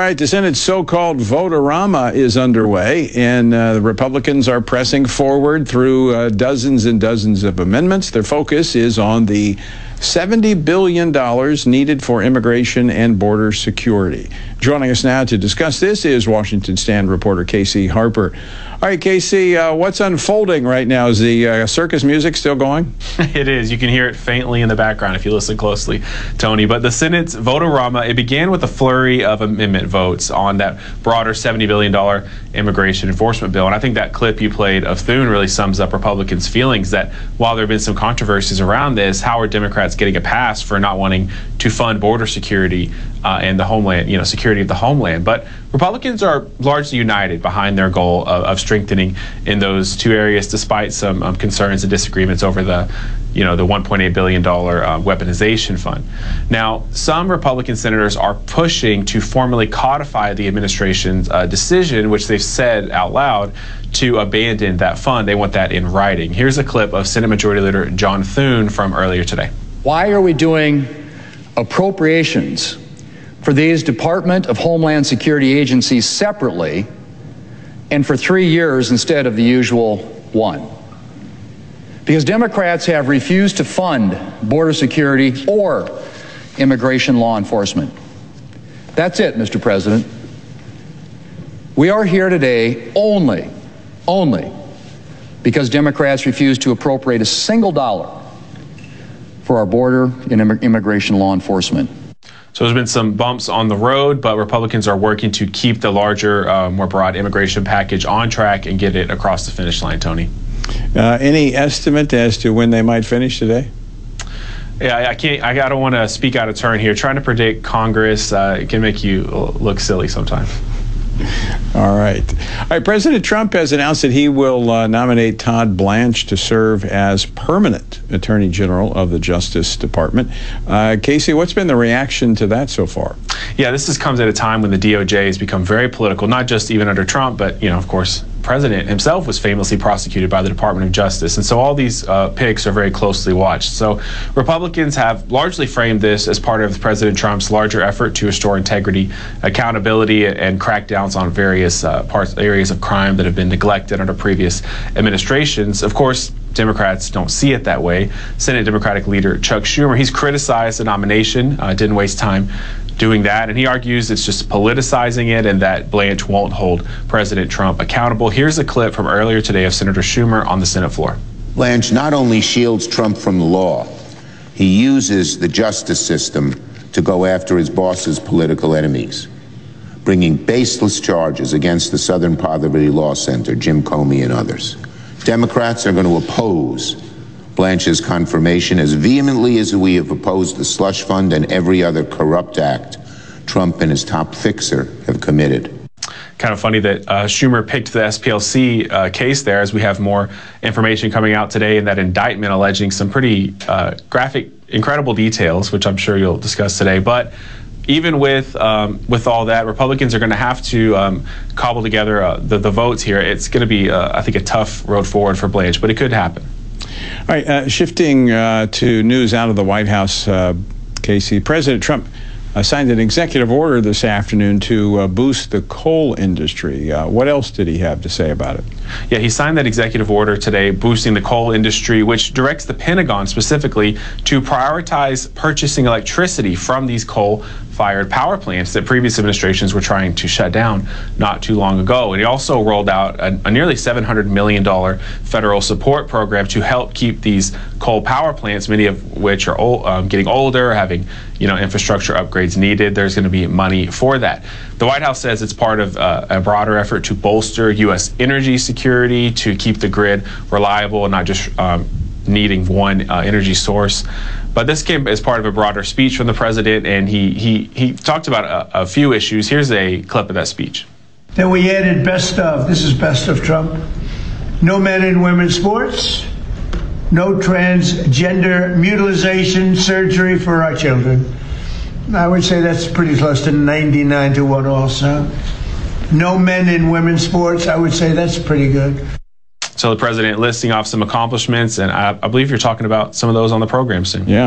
right, the Senate's so-called vote-a-rama is underway, and the Republicans are pressing forward through dozens and dozens of amendments. Their focus is on the $70 billion needed for immigration and border security. Joining us now to discuss this is Washington Stand reporter Casey Harper. All right, Casey, what's unfolding right now? Is the circus music still going? It is. You can hear it faintly in the background if you listen closely, Tony. But the Senate's vote-a-rama, it began with a flurry of amendment votes on that broader $70 billion immigration enforcement bill. And I think that clip you played of Thune really sums up Republicans' feelings that while there have been some controversies around this, how are Democrats getting a pass for not wanting to fund border security and the homeland, security of the homeland? But Republicans are largely united behind their goal of strengthening in those two areas, despite some concerns and disagreements over the $1.8 billion weaponization fund. Now, some Republican senators are pushing to formally codify the administration's decision, which they've said out loud, to abandon that fund. They want that in writing. Here's a clip of Senate Majority Leader John Thune from earlier today. Why are we doing appropriations for these Department of Homeland Security agencies separately and for 3 years instead of the usual one? Because Democrats have refused to fund border security or immigration law enforcement. That's it, Mr. President. We are here today only because Democrats refuse to appropriate a single dollar for our border and immigration law enforcement. So there's been some bumps on the road, but Republicans are working to keep the larger, more broad immigration package on track and get it across the finish line, Tony. Any estimate as to when they might finish today? Yeah, I don't want to speak out of turn here. Trying to predict Congress can make you look silly sometimes. All right. President Trump has announced that he will nominate Todd Blanche to serve as permanent Attorney General of the Justice Department. Casey, what's been the reaction to that so far? Yeah, this comes at a time when the DOJ has become very political, not just even under Trump, but, of course, the president himself was famously prosecuted by the Department of Justice. And so all these picks are very closely watched. So Republicans have largely framed this as part of President Trump's larger effort to restore integrity, accountability, and crackdowns on various areas of crime that have been neglected under previous administrations. Of course, Democrats don't see it that way. Senate Democratic leader Chuck Schumer, he's criticized the nomination, didn't waste time doing that, and he argues it's just politicizing it and that Blanche won't hold President Trump accountable. Here's a clip from earlier today of Senator Schumer on the Senate floor. Blanche not only shields Trump from the law, he uses the justice system to go after his boss's political enemies, bringing baseless charges against the Southern Poverty Law Center, Jim Comey and others. Democrats are going to oppose Blanche's confirmation as vehemently as we have opposed the slush fund and every other corrupt act Trump and his top fixer have committed. Kind of funny that Schumer picked the SPLC case there, as we have more information coming out today in that indictment alleging some pretty graphic, incredible details, which I'm sure you'll discuss today. But even with all that, Republicans are going to have to cobble together the votes here. It's going to be, I think, a tough road forward for Blanche, but it could happen. All right, shifting to news out of the White House, Casey, President Trump signed an executive order this afternoon to boost the coal industry. What else did he have to say about it? Yeah, he signed that executive order today boosting the coal industry, which directs the Pentagon specifically to prioritize purchasing electricity from these coal-fired power plants that previous administrations were trying to shut down not too long ago. And he also rolled out a nearly $700 million federal support program to help keep these coal power plants, many of which are getting older, having infrastructure upgrades needed. There's going to be money for that. The White House says it's part of a broader effort to bolster U.S. energy security, to keep the grid reliable and not just needing one energy source. But this came as part of a broader speech from the president, and he talked about a few issues. Here's a clip of that speech. Then we added best of. This is best of Trump. No men in women's sports. No transgender mutilization surgery for our children. I would say that's pretty close to 99 to 1 also. No men in women's sports. I would say that's pretty good. So the president listing off some accomplishments, and I believe you're talking about some of those on the program soon. Yeah.